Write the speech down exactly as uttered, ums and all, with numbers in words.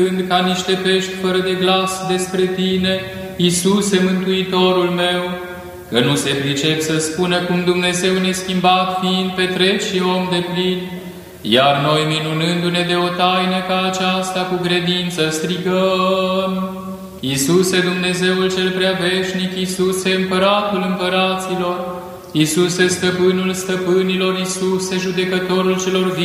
Când ca niște pești fără de glas despre Tine, Iisuse, Mântuitorul meu, că nu se pricep să spună cum Dumnezeu neschimbat fiind petrec și om de plin, iar noi, minunându-ne de o taină ca aceasta cu credință, strigăm: Iisuse, Dumnezeul cel prea veșnic, Iisuse, Împăratul împăraților, Iisuse, Stăpânul stăpânilor, Iisuse, Judecătorul celor vii,